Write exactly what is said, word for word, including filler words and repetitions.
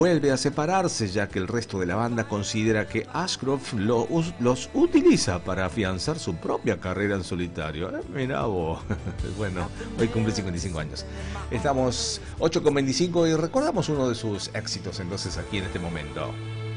vuelve a separarse, ya que el resto de la banda considera que Ashcroft lo, los utiliza para afianzar su propia carrera en solitario. Eh, mirá vos. Bueno, hoy cumple cincuenta y cinco años. Estamos ocho con veinticinco y recordamos uno de sus éxitos entonces aquí en este momento.